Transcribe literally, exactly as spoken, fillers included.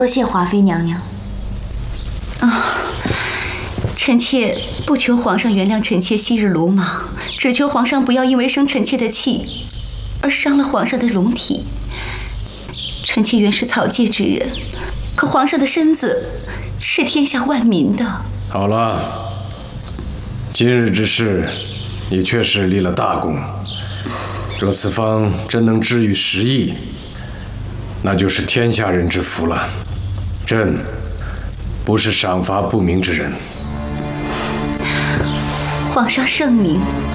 多谢华妃娘娘。 啊，臣妾不求皇上原谅臣妾昔日鲁莽，只求皇上不要因为生臣妾的气，而伤了皇上的龙体。臣妾原是草芥之人，可皇上的身子是天下万民的。 好了，今日之事，你确实立了大功。若此方真能治愈十亿，那就是天下人之福了。朕不是赏罚不明之人。 皇上圣明。